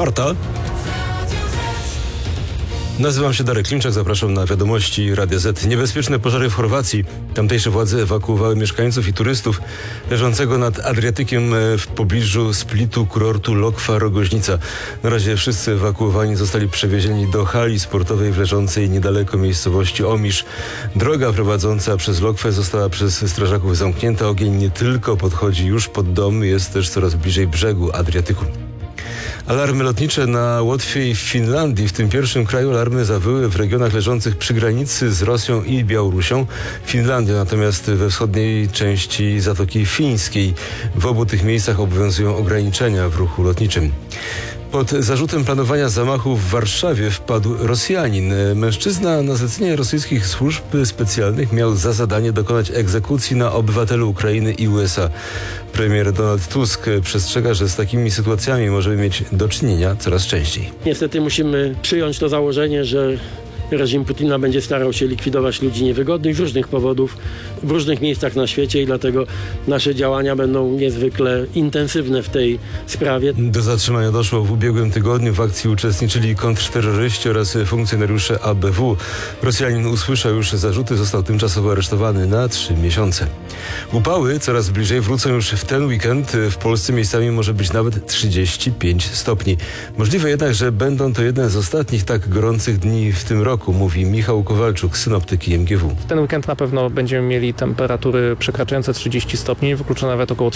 4. Nazywam się Darek Klimczak, zapraszam na wiadomości Radia Z. Niebezpieczne pożary w Chorwacji. Tamtejsze władze ewakuowały mieszkańców i turystów leżącego nad Adriatykiem w pobliżu Splitu kurortu Lokva-Rogoźnica. Na razie wszyscy ewakuowani zostali przewiezieni do hali sportowej w leżącej niedaleko miejscowości Omisz. Droga prowadząca przez Lokwę została przez strażaków zamknięta. Ogień nie tylko podchodzi już pod dom, jest też coraz bliżej brzegu Adriatyku. Alarmy lotnicze na Łotwie i w Finlandii. W tym pierwszym kraju alarmy zawyły w regionach leżących przy granicy z Rosją i Białorusią. Finlandia natomiast we wschodniej części Zatoki Fińskiej. W obu tych miejscach obowiązują ograniczenia w ruchu lotniczym. Pod zarzutem planowania zamachu w Warszawie wpadł Rosjanin. Mężczyzna na zlecenie rosyjskich służb specjalnych miał za zadanie dokonać egzekucji na obywatelu Ukrainy i USA. Premier Donald Tusk przestrzega, że z takimi sytuacjami możemy mieć do czynienia coraz częściej. Niestety musimy przyjąć to założenie, że reżim Putina będzie starał się likwidować ludzi niewygodnych z różnych powodów w różnych miejscach na świecie i dlatego nasze działania będą niezwykle intensywne w tej sprawie. Do zatrzymania doszło w ubiegłym tygodniu. W akcji uczestniczyli kontrterroryści oraz funkcjonariusze ABW. Rosjanin usłyszał już zarzuty, został tymczasowo aresztowany na 3 miesiące. Upały coraz bliżej wrócą już w ten weekend. W Polsce miejscami może być nawet 35 stopni. Możliwe jednak, że będą to jedne z ostatnich tak gorących dni w tym roku, mówi Michał Kowalczuk, synoptyki MGW. W ten weekend na pewno będziemy mieli temperatury przekraczające 30 stopni, wykluczone nawet około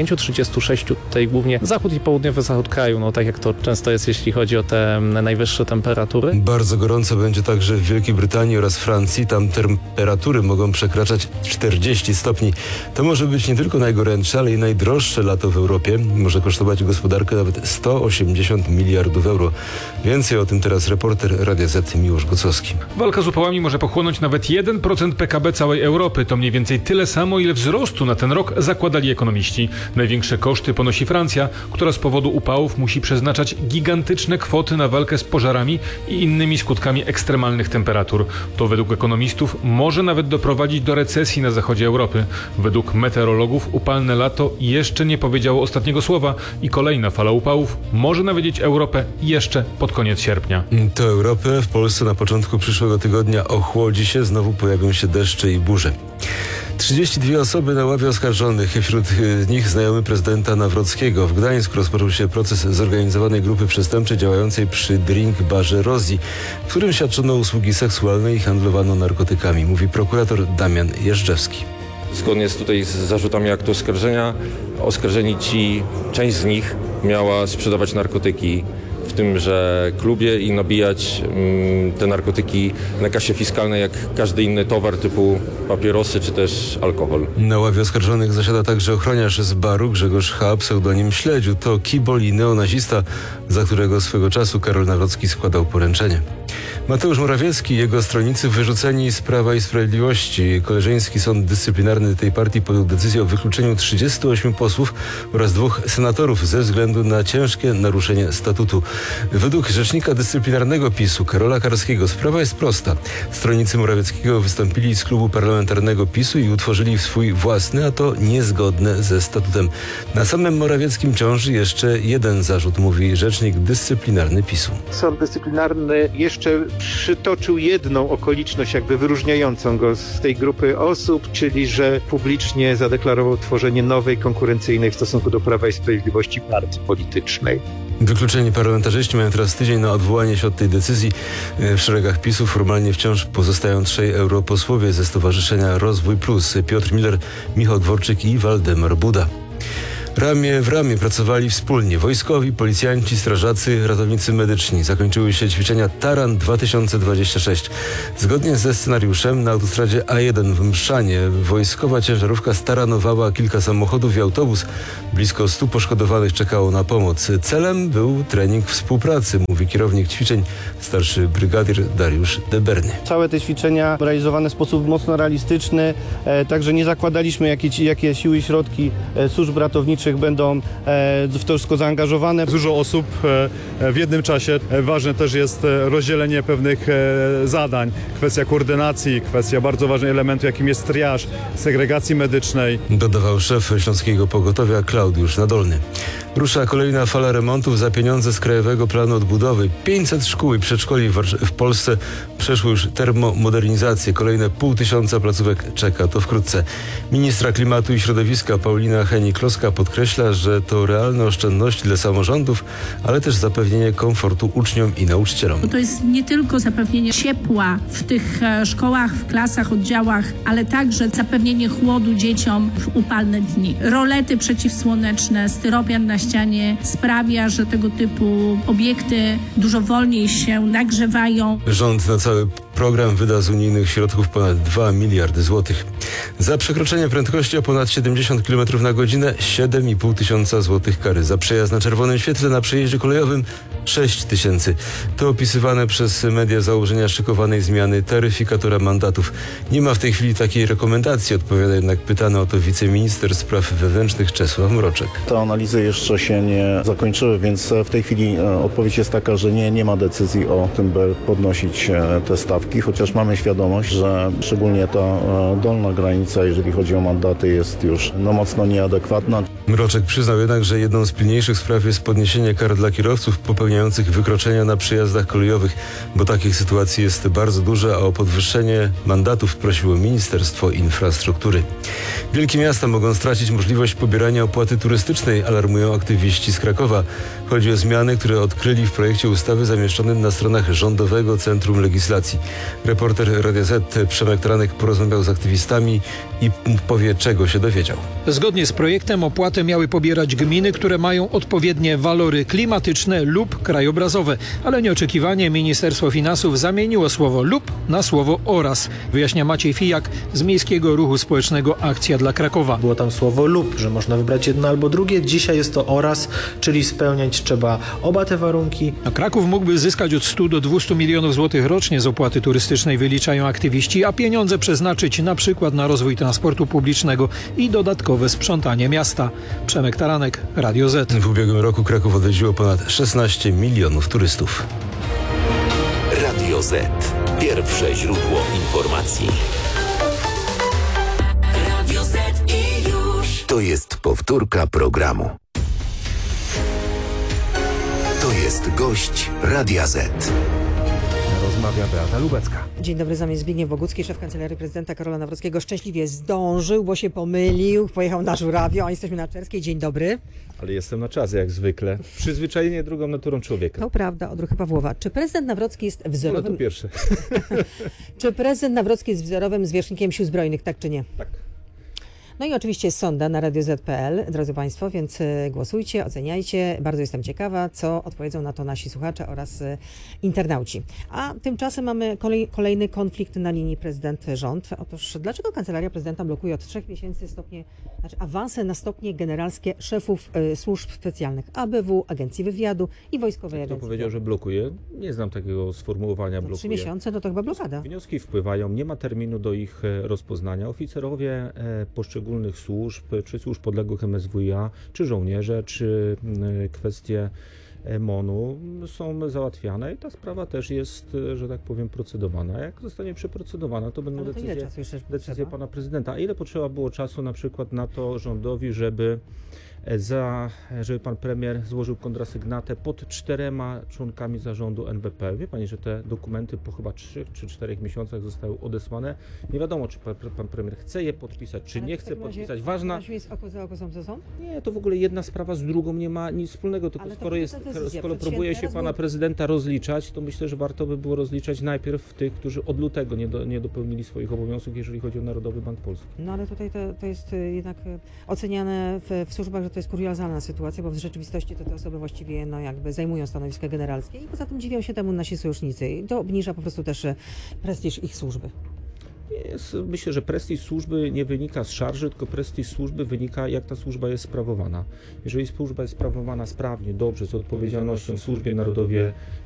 35-36, tutaj głównie zachód i południowy zachód kraju, no tak jak to często jest, jeśli chodzi o te najwyższe temperatury. Bardzo gorąco będzie także w Wielkiej Brytanii oraz Francji, tam temperatury mogą przekraczać 40 stopni. To może być nie tylko najgorętsze, ale i najdroższe lato w Europie. Może kosztować gospodarkę nawet 180 miliardów euro. Więcej o tym teraz reporter Radia Z Miłosz Gocowski. Walka z upałami może pochłonąć nawet 1% PKB całej Europy. To mniej więcej tyle samo, ile wzrostu na ten rok zakładali ekonomiści. Największe koszty ponosi Francja, która z powodu upałów musi przeznaczać gigantyczne kwoty na walkę z pożarami i innymi skutkami ekstremalnych temperatur. To według ekonomistów może nawet doprowadzić do recesji na zachodzie Europy. Według meteorologów upalne lato jeszcze nie powiedziało ostatniego słowa i kolejna fala upałów może nawiedzić Europę jeszcze pod koniec sierpnia. To Europę. W Polsce na początku przyszłego tygodnia ochłodzi się, znowu pojawią się deszcze i burze. 32 osoby na ławie oskarżonych, wśród nich znajomy prezydenta Nawrockiego. W Gdańsku rozpoczął się proces zorganizowanej grupy przestępczej działającej przy drink barze Rozi, w którym świadczono usługi seksualne i handlowano narkotykami, mówi prokurator Damian Jeżdżewski. Zgodnie z zarzutami aktu oskarżenia, oskarżeni część z nich miała sprzedawać narkotyki w tymże klubie i nabijać te narkotyki na kasie fiskalnej jak każdy inny towar typu papierosy czy też alkohol. Na ławie oskarżonych zasiada także ochroniarz z baru Grzegorz H., pseudonim Śledziu. To kibol i neonazista, za którego swego czasu Karol Nawrocki składał poręczenie. Mateusz Morawiecki i jego stronnicy wyrzuceni z Prawa i Sprawiedliwości. Koleżeński Sąd Dyscyplinarny tej partii podjął decyzję o wykluczeniu 38 posłów oraz 2 senatorów ze względu na ciężkie naruszenie statutu. Według rzecznika dyscyplinarnego PiS-u Karola Karskiego sprawa jest prosta. Stronnicy Morawieckiego wystąpili z klubu parlamentarnego PiS-u i utworzyli swój własny, a to niezgodne ze statutem. Na samym Morawieckim ciąży jeszcze jeden zarzut, mówi rzecznik dyscyplinarny PiS-u. Sąd dyscyplinarny jeszcze przytoczył jedną okoliczność jakby wyróżniającą go z tej grupy osób, czyli że publicznie zadeklarował tworzenie nowej, konkurencyjnej w stosunku do Prawa i Sprawiedliwości partii politycznej. Wykluczeni parlamentarzyści mają teraz tydzień na odwołanie się od tej decyzji. W szeregach PiS-u formalnie wciąż pozostają 3 europosłowie ze Stowarzyszenia Rozwój Plus: Piotr Miller, Michał Dworczyk i Waldemar Buda. Ramię w ramię pracowali wspólnie wojskowi, policjanci, strażacy, ratownicy medyczni. Zakończyły się ćwiczenia Taran 2026. Zgodnie ze scenariuszem na autostradzie A1 w Mszanie wojskowa ciężarówka staranowała kilka samochodów i autobus. Blisko 100 poszkodowanych czekało na pomoc. Celem był trening współpracy, mówi kierownik ćwiczeń, starszy brygadier Dariusz Deberny. Całe te ćwiczenia realizowane w sposób mocno realistyczny, także nie zakładaliśmy, jakie siły i środki służb ratowniczych będą w to wszystko zaangażowane. Dużo osób w jednym czasie. Ważne też jest rozdzielenie pewnych zadań. Kwestia koordynacji, kwestia bardzo ważnego elementu, jakim jest triaż, segregacji medycznej. Dodawał szef Śląskiego Pogotowia Klaudiusz Nadolny. Rusza kolejna fala remontów za pieniądze z Krajowego Planu Odbudowy. 500 szkół i przedszkoli w Polsce przeszło już termomodernizację. Kolejne 500 placówek czeka. To wkrótce. Ministra Klimatu i Środowiska Paulina Hennig-Kloska podkreśla, że to realne oszczędności dla samorządów, ale też zapewnienie komfortu uczniom i nauczycielom. To jest nie tylko zapewnienie ciepła w tych szkołach, w klasach, oddziałach, ale także zapewnienie chłodu dzieciom w upalne dni. Rolety przeciwsłoneczne, styropian na ścianie sprawia, że tego typu obiekty dużo wolniej się nagrzewają. Rząd na cały program wyda z unijnych środków ponad 2 miliardy złotych. Za przekroczenie prędkości o ponad 70 km na godzinę 7,5 tysiąca złotych kary. Za przejazd na czerwonym świetle na przejeździe kolejowym 6 tysięcy. To opisywane przez media założenia szykowanej zmiany taryfikatora mandatów. Nie ma w tej chwili takiej rekomendacji, odpowiada jednak pytany o to wiceminister spraw wewnętrznych Czesław Mroczek. Te analizy jeszcze się nie zakończyły, więc w tej chwili odpowiedź jest taka, że nie ma decyzji o tym, by podnosić te stawki, chociaż mamy świadomość, że szczególnie ta dolna granica, jeżeli chodzi o mandaty, jest już mocno nieadekwatna. Mroczek przyznał jednak, że jedną z pilniejszych spraw jest podniesienie kar dla kierowców popełniających wykroczenia na przejazdach kolejowych, bo takich sytuacji jest bardzo dużo, a o podwyższenie mandatów prosiło Ministerstwo Infrastruktury. Wielkie miasta mogą stracić możliwość pobierania opłaty turystycznej, alarmują aktywiści z Krakowa. Chodzi o zmiany, które odkryli w projekcie ustawy zamieszczonym na stronach Rządowego Centrum Legislacji. Reporter Radia Z Przemek Taranek porozmawiał z aktywistami i powie, czego się dowiedział. Zgodnie z projektem opłatę miały pobierać gminy, które mają odpowiednie walory klimatyczne lub krajobrazowe, ale nieoczekiwanie Ministerstwo Finansów zamieniło słowo lub na słowo oraz. Wyjaśnia Maciej Fijak z Miejskiego Ruchu Społecznego Akcja dla Krakowa. Było tam słowo lub, że można wybrać jedno albo drugie. Dzisiaj jest to oraz, czyli spełniać trzeba oba te warunki. A Kraków mógłby zyskać od 100 do 200 milionów złotych rocznie z opłaty turystycznej, wyliczają aktywiści, a pieniądze przeznaczyć na przykład na rozwój transportu publicznego i dodatkowe sprzątanie miasta. Przemek Taranek, Radio Z. W ubiegłym roku Kraków odwiedziło ponad 16 milionów turystów. Radio Z. Pierwsze źródło informacji. Radio Z i już. To jest powtórka programu. To jest gość Radia Z. Rozmawia Beata Lubecka. Dzień dobry, zamiast Zbigniew Bogucki, szef Kancelarii Prezydenta Karola Nawrockiego. Szczęśliwie zdążył, bo się pomylił, pojechał na Żurawio, a jesteśmy na Czerskiej. Dzień dobry. Ale jestem na czas, jak zwykle. Przyzwyczajenie drugą naturą człowieka. To prawda, odruchy Pawłowa. Czy prezydent Nawrocki jest wzorowym... No to pierwsze. Czy prezydent Nawrocki jest wzorowym zwierzchnikiem Sił Zbrojnych, tak czy nie? Tak. No i oczywiście jest sonda na radioz.pl, drodzy Państwo, więc głosujcie, oceniajcie. Bardzo jestem ciekawa, co odpowiedzą na to nasi słuchacze oraz internauci. A tymczasem mamy kolejny konflikt na linii prezydent-rząd. Otóż dlaczego Kancelaria Prezydenta blokuje od 3 miesięcy awanse na stopnie generalskie szefów służb specjalnych ABW, Agencji Wywiadu i Wojskowej Agencji? Kto powiedział, że blokuje? Nie znam takiego sformułowania blokuje. 3 miesiące, no to chyba blokada. Wnioski wpływają, nie ma terminu do ich rozpoznania. Oficerowie poszczególnych służb, czy służb podległych MSWiA, czy żołnierze, czy kwestie MON-u są załatwiane i ta sprawa też jest, że tak powiem, procedowana. Jak zostanie przeprocedowana, to będą decyzje pana prezydenta. A ile potrzeba było czasu na przykład na to rządowi, żeby pan premier złożył kontrasygnatę pod 4 członkami zarządu NBP. Wie pani, że te dokumenty po chyba 3 czy 4 miesiącach zostały odesłane. Nie wiadomo, czy pan premier chce je podpisać, czy nie chce podpisać. Ważna... jest oko za oko, ząb za ząb? Nie, to w ogóle jedna sprawa z drugą nie ma nic wspólnego, tylko skoro próbuje się pana prezydenta rozliczać, to myślę, że warto by było rozliczać najpierw tych, którzy od lutego nie dopełnili swoich obowiązków, jeżeli chodzi o Narodowy Bank Polski. No ale tutaj to jest jednak oceniane w służbach, że to jest kuriozalna sytuacja, bo w rzeczywistości to te osoby właściwie jakby zajmują stanowiska generalskie i poza tym dziwią się temu nasi sojusznicy i to obniża po prostu też prestiż ich służby. Myślę, że prestiż służby nie wynika z szarży, tylko prestiż służby wynika, jak ta służba jest sprawowana. Jeżeli służba jest sprawowana sprawnie, dobrze, z odpowiedzialnością w służbie narodowej